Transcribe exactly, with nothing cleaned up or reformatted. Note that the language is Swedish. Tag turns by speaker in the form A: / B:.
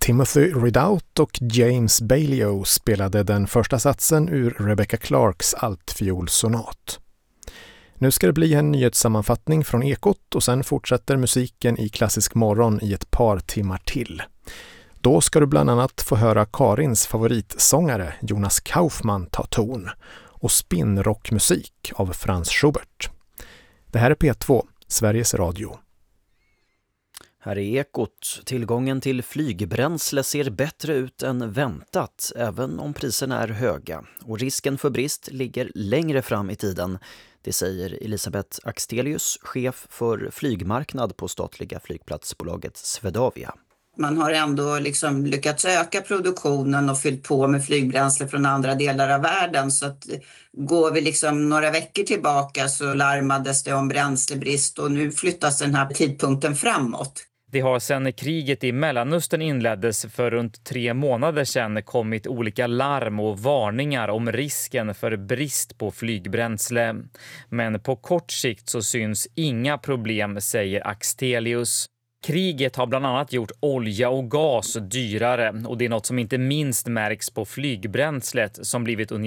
A: Timothy Ridout och James Bailio spelade den första satsen ur Rebecca Clarks altfiolsonat. Nu ska det bli en nyhetssammanfattning från Ekot och sen fortsätter musiken i Klassisk morgon i ett par timmar till. Då ska du bland annat få höra Karins favoritsångare Jonas Kaufman ta ton och spinnrockmusik av Franz Schubert. Det här är P två, Sveriges Radio.
B: Här är Ekot. Tillgången till flygbränsle ser bättre ut än väntat, även om priserna är höga. Och risken för brist ligger längre fram i tiden. Det säger Elisabeth Axtelius, chef för flygmarknad på statliga flygplatsbolaget Swedavia.
C: Man har ändå liksom lyckats öka produktionen och fyllt på med flygbränsle från andra delar av världen. Så att går vi liksom några veckor tillbaka så larmades det om bränslebrist och nu flyttas den här tidpunkten framåt.
D: Det har sedan kriget i Mellanöstern inleddes för runt tre månader sedan kommit olika larm och varningar om risken för brist på flygbränsle. Men på kort sikt så syns inga problem, säger Axtelius. Kriget har bland annat gjort olja och gas dyrare och det är något som inte minst märks på flygbränslet som blivit ungefär